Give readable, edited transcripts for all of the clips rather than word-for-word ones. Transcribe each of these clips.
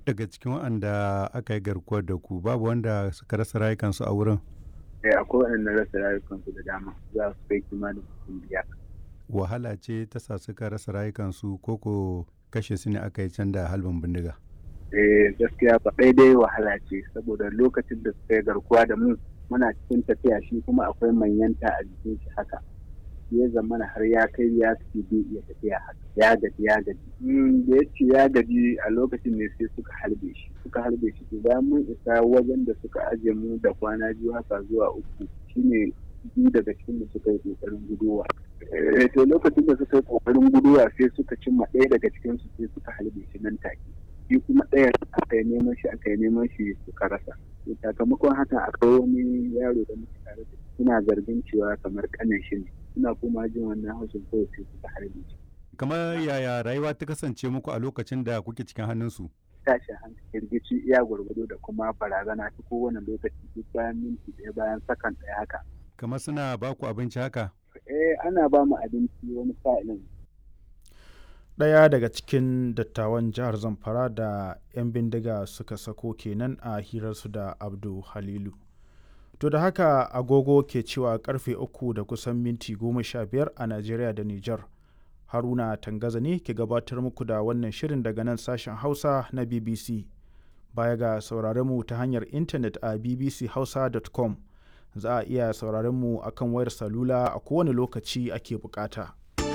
Daga cikin waɗanda aka yi garkuwar da ku babu wanda suka rasa rayukansu a wurin? Akwai waɗanda rasa rayukansu da dama za su kai kimanin mutum biyar. Wahala ce ta sa suka rasa rayukansu ko ko kashe su ne aka yi can da halbin bindiga? Gaskiya ba dai wahala ce saboda lokacin da suka yi garkuwa da mu muna cikin tafiya shi kuma akwai manyanta a jikin shi haka. Ya zamana har ya kai ya fi bai iya tafiya haka. Ya gaji. Da ya ce ya gaji a lokacin ne sai suka harbe shi. To bayan mun isa wajen da suka aje mu da kwana biyu haka zuwa uku shine biyu daga cikin da suka yi kokarin gudowa. To lokacin da suka yi kokarin gudowa sai suka cimma ɗaya daga cikin su sai suka harbe shi nan take. Shi kuma ɗaya aka yi neman shi suka rasa. Sakamakon haka akwai wani yaro da muke tare da suna zargin cewa kamar kanin shi ne. Suna kuma jin wannan haushin kawai sai suka harbe shi. Kamar yaya rayuwa ta kasance muku a lokacin da kuke cikin hannunsu? Tashin hankali, rikici iya gwargwado da kuma barazana ta kowane lokaci duk bayan minti ɗaya bayan sakan ɗaya haka. Kamar suna ba ku abinci haka? Ana ba mu abinci wani sa'ilin. Ɗaya daga cikin dattawan jihar Zamfara da 'yan bindiga suka sako kenan a hirarsu da Abdu Halilu. To da haka agogo ke cewa karfe 3 da kusan minti 15 a Najeriya da Nijar. Haruna Tangaza ne ke gabatar muku da wannan shirin daga nan sashen Hausa na BBC. Baya ga sauraron mu ta hanyar intanet a bbchausa.com, za a iya sauraron mu akan wayar salula a kowane lokaci ake bukata.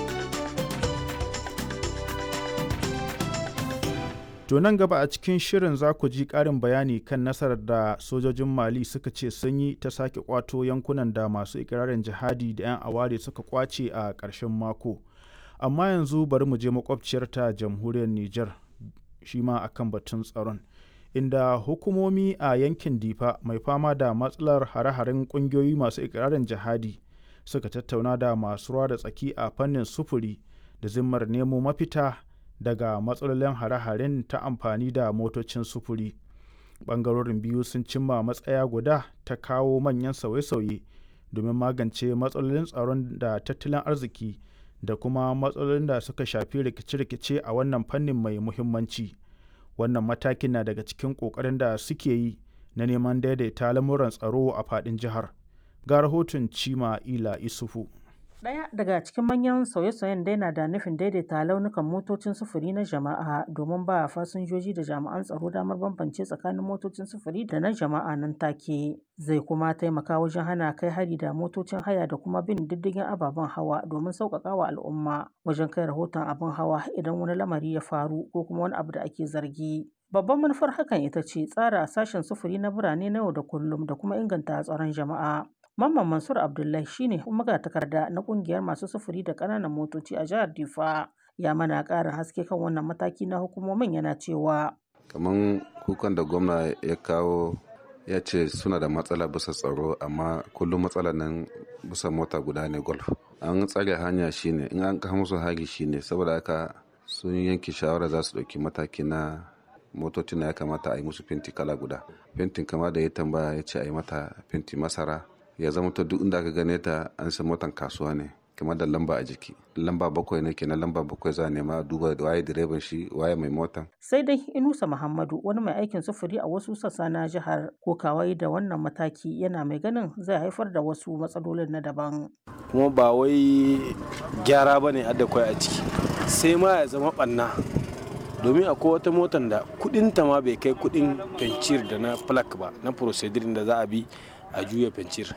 To nan gaba a cikin shirin za ku ji ƙarin bayani kan nasarar da sojojin Mali suka ce sun yi ta sake kwato yankunan da masu ikirarin jihadi da 'yan aware suka kwace a ƙarshen mako. Amma yanzu bari mu je makwabciyarta jamhuriyar Nijar shi ma akan batun tsaron. Inda hukumomi a yankin Difa mai fama da matsalar hare-haren ƙungiyoyi masu ikirarin jihadi suka tattauna da masu ruwa da tsaki a fannin sufuri da zimmar nemo mafita daga matsalolin hare-haren ta amfani da motocin sufuri. Ɓangarorin biyu sun cimma matsaya guda ta kawo manyan sauye-sauye domin magance matsalolin tsaron da tattalin arziki da kuma matsalolin da suka shafi rikice-rikice a wannan fannin mai muhimmanci. Wannan matakin na daga cikin ƙoƙarin da suke yi na neman daidaita lamuran tsaro a faɗin jihar. Ga rahoton Cima Ila Isufu. Ɗaya daga cikin manyan sauye-sauyen dai na da nufin daidaita launukan motocin sufuri na jama'a domin ba fasinjoji da jami'an tsaro damar bambance tsakanin motocin sufuri da na jama'a nan take. Zai kuma taimaka wajen hana kai hari da motocin haya da kuma bin diddigin ababen hawa domin sauƙaƙa wa al'umma wajen kai rahoton abin hawa idan wani lamari ya faru ko kuma wani abu da ake zargi. Babban manufar hakan ita ce tsara sashen sufuri na birane na yau da kullum da kuma inganta tsaron jama'a. Mamman Mansur Abdullahi shine magatakarda na kungiyar masu sufuri da ƙananan motoci a jihar Difa. Ya mana ƙarin haske kan wannan mataki na hukumomin yana cewa. Kaman kukan da gwamna ya kawo ya ce suna da matsala bisa tsaro amma kullum matsalar nan bisa mota guda ne golf. An tsare hanya shine in an kawo musu hari shine saboda haka sun yanke shawara za su ɗauki mataki na motocin na ya kamata a yi musu fenti kala guda. Fentin kama da ya tambaya ya ce a yi mata fenti masara. Ya zama ta duk inda aka gane ta an san motan kasuwa ne kamar da lamba a jiki. Lamba 7 ne kenan, lamba 7 za a nema duba waye direban shi waye mai motan. Sai dai Inusa Muhammadu wani mai aikin sufuri a wasu sassa na jihar ko kawai da wannan mataki yana mai ganin zai haifar da wasu matsalolin na daban. Kuma ba wai gyara ba ne adda kwai a ciki sai ma ya zama ɓanna. Domin akwai wata motan da kudinta ma bai kai kudin fencir da na plak ba na procedure da za a bi a juya fencir.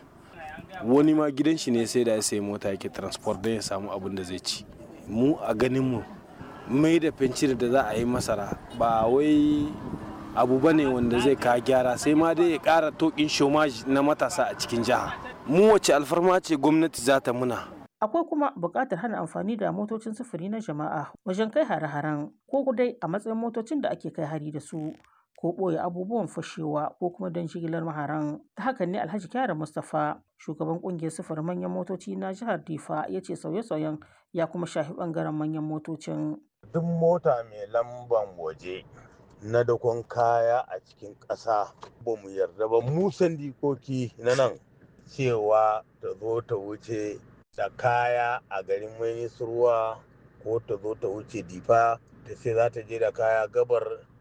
Wani ma gidan shi ne sai da ya sayi mota yake transport don ya samu abin da zai ci. Mu a ganin mu mai da fencir da za a yi masara ba wai abu ba ne wanda zai ka gyara sai ma dai ya kara tokin shomaji na matasa a cikin jiha. Mu wace alfarma ce gwamnati za ta muna. Akwai kuma buƙatar hana amfani da motocin sufuri na jama'a wajen kai hare-haren ko dai a matsayin motocin da ake kai hari da su ko ɓoye abubuwan fashewa ko kuma don jigilar maharan. Ta hakan ne Alhaji Kyara Mustapha, shugaban ƙungiyar sufurin manyan motoci na jihar Difa, ya ce sauye-sauyen ya kuma shafi ɓangaren manyan motocin. Duk mota mai lamban waje na dakon kaya a cikin ƙasa ba mu yarda ba mu sandikoki na nan cewa ta zo ta wuce da kaya a garin mai ruwa ko ta zo ta wuce Difa ta ce za ta je da kaya gabar